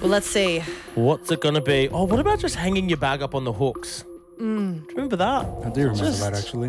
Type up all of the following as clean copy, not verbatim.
Well, let's see. What's it going to be? Oh, what about just hanging your bag up on the hooks? Do you remember that? I do remember that, actually.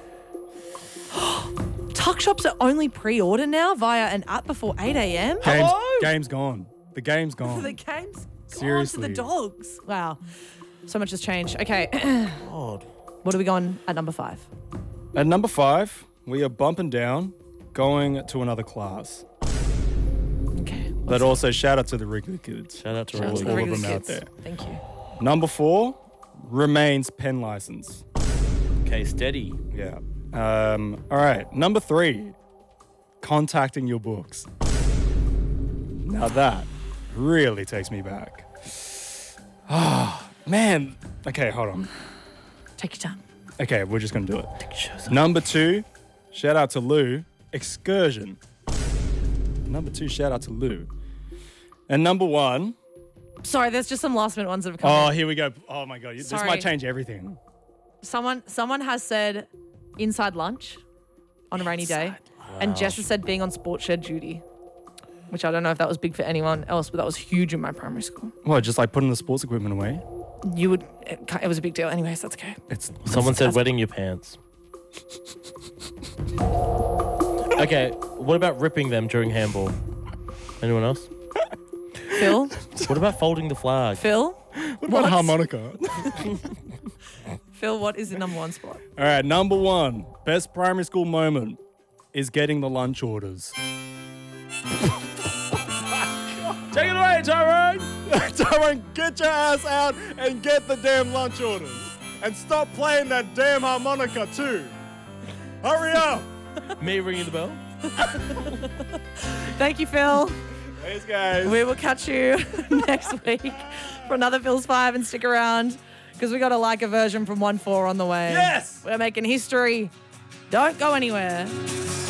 Tuck shops are only pre-order now via an app before 8 a.m. Game's gone. The game's gone. The game's Seriously. gone to the dogs. Wow. So much has changed. Okay. God. What are we going at number 5? At number 5, we are bumping down, going to another class. Okay. But also shout out to the Wrigley kids. Shout out to Shout out to the all of Wrigley them out kids. there. Thank you. Number 4 remains pen license. Okay, steady. Yeah. All right. Number 3, contacting your books. Now that really takes me back. Ah, man. Okay, hold on. Take your time. Okay, we're just going to do it. Number 2, shout out to Lou, excursion. Number 2, shout out to Lou. And number 1. Sorry, there's just some last minute ones that have come Oh, in. here we go. Oh my God. This Sorry. might change everything. Someone has said inside lunch on a rainy day. And Jess has said being on sports shed duty, which I don't know if that was big for anyone else, but that was huge in my primary school. What, just like putting the sports equipment away? It was a big deal. Anyways, that's okay. Someone said wetting your pants. Okay, what about ripping them during handball? Anyone else? Phil? What about folding the flag? Phil? What about harmonica? Phil, what is the number 1 spot? All right, number 1, best primary school moment is getting the lunch orders. Take it away, Tyrone! Tyrone, get your ass out and get the damn lunch orders. And stop playing that damn harmonica too. Hurry up! Me ringing the bell? Thank you, Phil. Thanks, guys. We will catch you next week for another Phil's 5 and stick around because we got a like a version from 1-4 on the way. Yes! We're making history. Don't go anywhere.